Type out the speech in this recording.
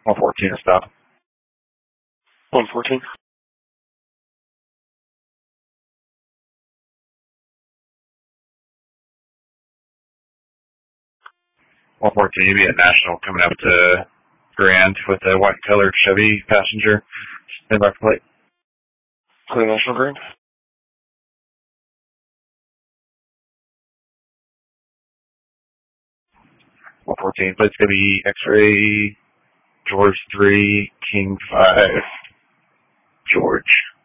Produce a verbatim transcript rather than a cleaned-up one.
one fourteen to stop. one fourteen. one fourteen, you'll be at National coming up to Grand with a white colored Chevy passenger. Stand by for plate. Clear National Grand. one fourteen, plate's going to be X-ray, George three, King five, George.